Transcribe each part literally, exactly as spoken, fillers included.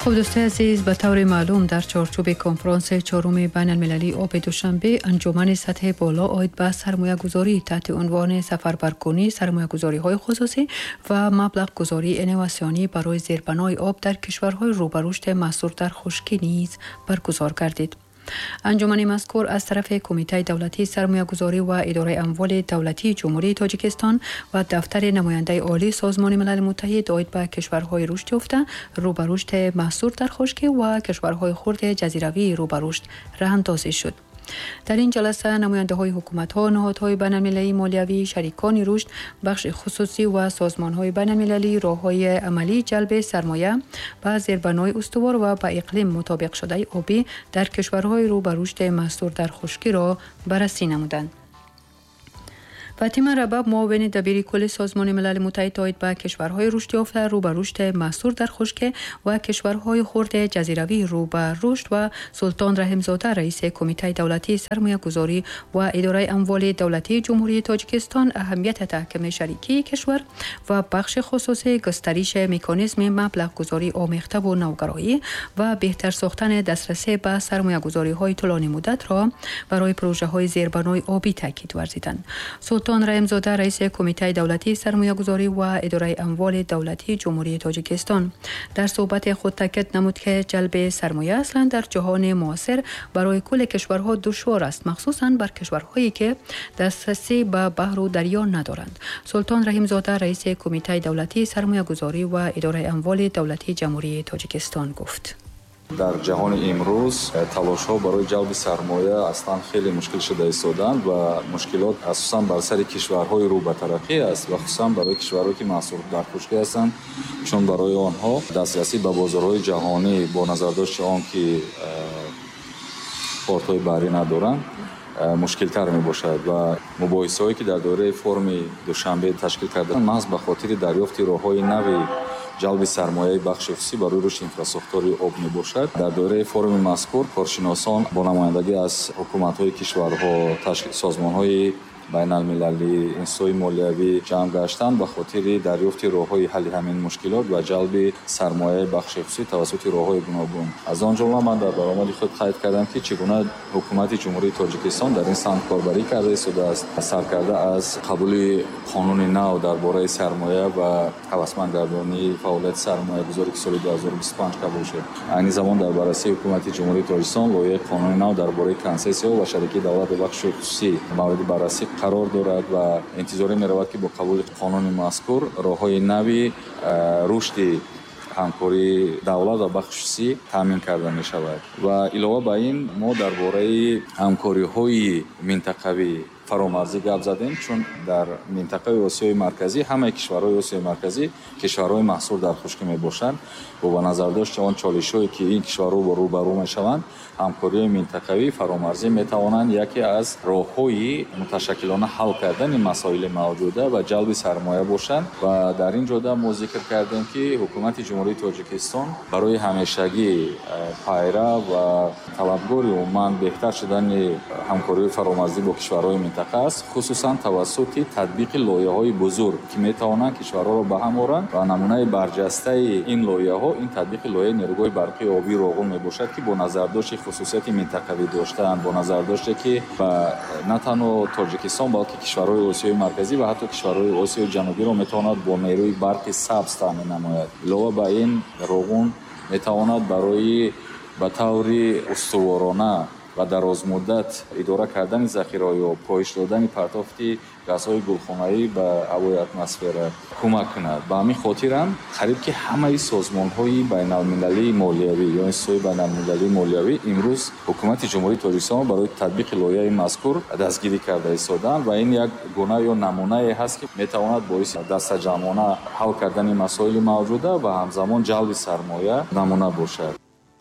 خب دوستان عزیز، به طور معلوم در چارچوب کنفرانس چهارم بین المللی آب دوشنبه انجمن سطح بالا عاید به سرمایه گذاری تحت عنوان سفربرکنی سرمایه گذاری های خصوصی و مبلغ گذاری انواسیونی برای زیربنای آب در کشورهای رو به رشد محصور در خشکی نیز برگزار گردید. انجمن مذکور از طرف کمیته دولتی سرمایه گذاری و اداره اموال دولتی جمهوری تاجیکستان و دفتر نماینده عالی سازمان ملل متحد عاید به کشورهای رشد یافته رو به رشد محصور در خشکی و کشورهای خرد جزیروی رو به رشد راهاندازی شد. در این جلسه نماینده های حکومت ها، نهادهای بین المللی مالیوی، شریکان رشد، بخش خصوصی و سازمان های بین المللی راه های عملی جلب سرمایه به زیربنای استوار و به اقلیم مطابق شده آبی در کشورهای رو به رشد محصور در خشکی را بررسی نمودند. فاطمه رباب، معاون دبیر کل سازمان ملل متحد عاید به کشورهای رشد یافته رو به رشد محصور در خشکی و کشورهای خرد جزیروی رو به رشد و سلطان رحیم‌زاده، رئیس کمیته دولتی سرمایه گذاری و اداره اموال دولتی جمهوری تاجیکستان، اهمیت تحکیم شریکی کشور و بخش خصوصی گسترش مکانیزم مبلغ گذاری آمیخته و نوگرایی و بهتر ساختن دسترسی به سرمایه گذاری های طولانی مدت را برای پروژه های زیربنای آبی تاکید ورزیدند. سلطان رحیم‌زاده، رئیس کمیته دولتی سرمایه گذاری و اداره اموال دولتی جمهوری تاجیکستان، در صحبت خود تاکید نمود که جلب سرمایه اصلا در جهان معاصر برای کل کشورها دشوار است، مخصوصاً بر کشورهایی که دسترسی به بحر و دریا ندارند. سلطان رحیم‌زاده، رئیس کمیته دولتی سرمایه گذاری و اداره اموال دولتی جمهوری تاجیکستان گفت: در جهان امروز تلاش ها برای جلب سرمایه اصلا خیلی مشکل شده ایستادند و مشکلات اساساً بر سر کشورهای رو به ترقی است و خصوصاً برای کشورهایی که محصور در خشکی هستند، چون برای آنها دسترسی به بازارهای جهانی با نظر داشت آن که پورت‌های بحری ندارند مشکل تر می باشد و مباحثه هایی که در دوره فرم دوشنبه تشکیل کرده محض به خاطر دریافت راههای نوی جلب سرمایه بخش خصوصی برای رشد اینفراستراکچور آب می باشد. در دوره فرم مذکور کارشناسان با نمایندگی از حکومت‌های کشورها، تشکیل سازمان‌های بین المللی، انستیتوی مالیوی جمع گشتند به خاطر دریافت راه‌های حل همین مشکلات و جلب سرمایه بخش خصوصی توسط راه‌های گوناگون. از آن جمله من در برنامه خود قید کردم که چگونه حکومت جمهوری تاجیکستان در این سمت کاربری کرده است و سرکرده از قبول قانون نو درباره سرمایه و هوسمندگردانی فعالیت سرمایه‌گذاری که سال دو هزار و بیست و پنج قبول شد. این زمان در بررسی حکومت جمهوری تاجیکستان لایحه قانون نو درباره کنسسیا و شریکی دولت و بخش خصوصی مورد بررسی قرار دارد و انتظار می رود که با قبول قانون مذکور راه‌های نوی رشد همکاری دولت و بخش خصوصی تامین کرده می شود و علاوه بر این ما درباره همکاری‌های منطقوی فرامرزی گپ زدیم، چون در منطقه آسیای مرکزی همه کشورهای آسیای مرکزی کشورهای محصور در خشکی می باشند و با نظر داشت آن چالش‌هایی که این کشورها با رو برو می شوند، همکاری منطقوی فرامرزی می توانند یکی از راه‌های متشکلانه حل کردن مسائل موجوده و جلب سرمایه باشند و در این جهت ما ذکر کردیم که حکومت جمهوری تاجیکستان برای همیشگی پیرو و طلبگار عموما بهتر شدن همکاری فرامرزی با کشورهای منطقه است، خصوصا توسط تطبیق لایحه‌های بزرگ که می‌توانند کشورها را به هم آورند و نمونه برجسته این لایحه‌ها این تطبیق لایحه نیروگاه برقی آبی راغون میباشد که با نظر داشت خصوصیت منطقوی داشتن، با نظر داشت که نه تنها تاجیکستان بلکه کشورهای آسیای مرکزی و حتی کشورهای آسیای جنوبی را می‌تواند با نیروی برق سبز تامین نماید. علاوه بر این راغون می‌تواند برای به طور استوارانه و دراز مدت اداره کردن ذخیره‌های آب، کاهش دادن پرتافت گازهای گلخانه‌ای به هوای اتمسفر کمک کند. به همین خاطر هم قریب که همه سازمان‌های بین‌المللی مالیوی یا انستیتوی بین‌المللی مالیوی امروز حکومت جمهوری تاجیکستان برای تطبیق لایحه مذکور دستگیری کرده ایستادند و این یک گونه یا نمونه هست که میتواند باعث دسته‌جمعانه حل کردن مسائل موجوده و همزمان جلب سرمایه نمونه باشد.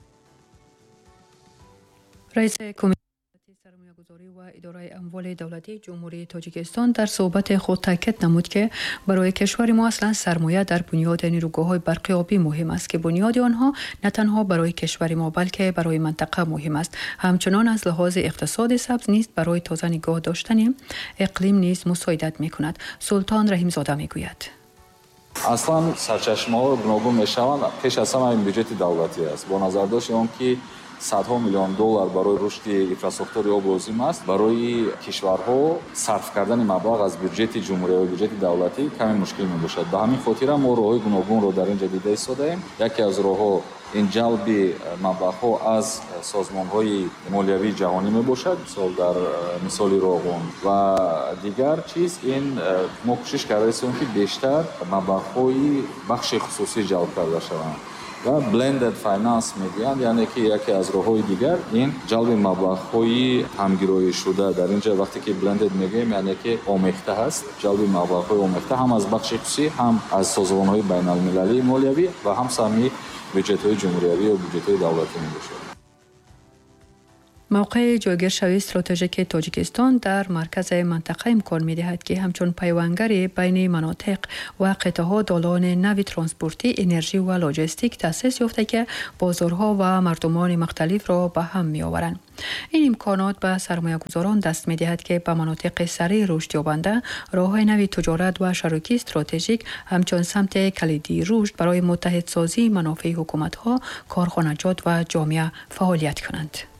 رئیس کمیته سرمایه‌گذاری و اداره اموال دولتی جمهوری تاجیکستان در صحبت خود تاکید نمود که برای کشور ما اصلا سرمایه در بنیاد نیروگاه‌های برقی آبی مهم است که بنیاد آنها نه تنها برای کشور ما بلکه برای منطقه مهم است. همچنان از لحاظ اقتصاد سبز نیست برای تازه نگاه داشتن اقلیم نیز مساعدت می‌کند. سلطان رحیم‌زاده می‌گوید: аслан сарчашмаҳо гуногун мешаванд. пеш аз ҳама ин бюджети давлатӣ аст. бо назардошти он ки садҳо миллион доллар барои рушди инфраструктураи обу озим аст, барои кишварҳо сарф кардани маблағ аз бюджети ҷумҳурия ва бюджети давлатӣ каме мушкил мебошад. ба ҳамин хотира мо роҳҳои гуногунро дар ин ҷо дида истодаем. яке аз роҳҳо ин ҷалби маблағҳо аз созмонҳои молиявии ҷаҳонӣ мебошад, мисол дар мисоли роғун, ва дигар чиз ин мо кӯшиш карда истем ки бештар маблағҳои бахши хусусӣ ҷалб карда шаванд ва blended finance мегӯянд, яъне ки яке аз роҳҳои дигар ин ҷалби маблағҳои ҳамгироишуда. дар ин ҷо вақте ки blended мегӯем, яъне ки омехта ҳаст, ҷалби маблағҳои омехта ҳам аз бахши хусусӣ, ҳам аз созмонҳои байналмилалии молиявӣ ва ҳам сами бюджетҳои ҷумҳуриявӣ ва бюджетҳои давлатӣ мебошад. موقع جایگیرشوی استراتژیک تاجیکستان در مرکز منطقه امکان می‌دهد که همچون پیوندگری بین مناطق و قطعه‌ها دالان نوی ترانسپورتی، انرژی و لاجستیک تأسیس یافته که بازارها و مردمان مختلف را به هم می‌آورند. این امکانات به سرمایه‌گذاران دست می‌دهد که به مناطق سریع رشد یابنده راه‌های نوی تجارت و شراکت استراتژیک همچون سمت کلیدی رشد برای متحدسازی منافع حکومت‌ها، کارخانجات و جامعه فعالیت کنند.